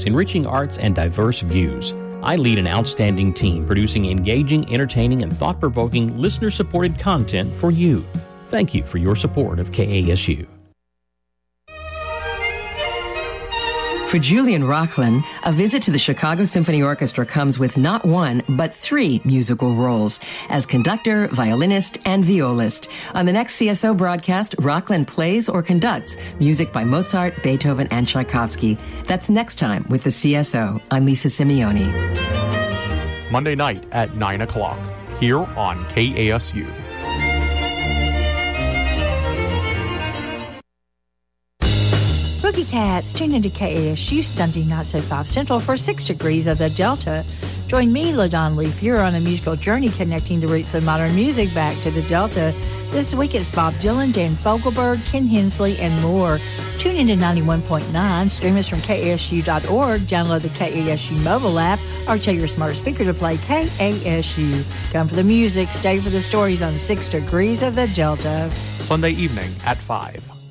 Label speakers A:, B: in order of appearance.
A: news, enriching arts, and diverse views. I lead an outstanding team producing engaging, entertaining, and thought-provoking, listener-supported content for you. Thank you for your support of KASU.
B: For Julian Rocklin, a visit to the Chicago Symphony Orchestra comes with not one, but 3 musical roles as conductor, violinist, and violist. On the next CSO broadcast, Rocklin plays or conducts music by Mozart, Beethoven, and Tchaikovsky. That's next time with the CSO. I'm Lisa Simeone.
C: Monday night at 9 o'clock here on KASU.
D: Boogie Cats, tune into KASU Sunday nights at 5 Central for 6 Degrees of the Delta. Join me, LaDon Leaf, here on a musical journey connecting the roots of modern music back to the Delta. This week it's Bob Dylan, Dan Fogelberg, Ken Hensley, and more. Tune into 91.9, stream us from KASU.org, download the KASU mobile app, or tell your smart speaker to play KASU. Come for the music, stay for the stories on 6 Degrees of the Delta.
C: Sunday evening at 5.